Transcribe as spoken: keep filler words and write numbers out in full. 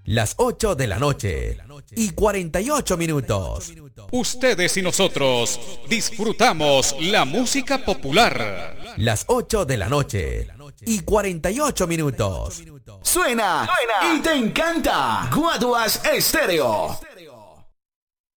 Las ocho de la noche y cuarenta y ocho minutos. Ustedes y nosotros disfrutamos la música popular. Las ocho de la noche y cuarenta y ocho minutos. Suena, Suena y te encanta. Guaduas Estéreo.